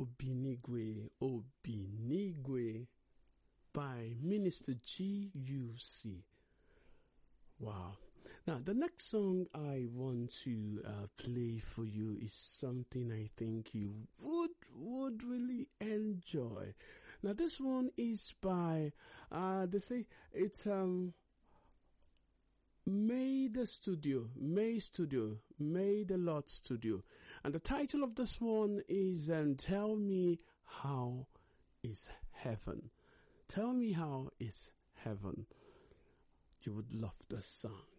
Obinigwe, Obinigwe by Minister G.U.C. Wow. Now, the next song I want to play for you is something I think you would really enjoy. Now, this one is by, they say it's, May the Lord Studio. And the title of this one is, Tell Me How is Heaven. Tell me how is heaven. You would love this song.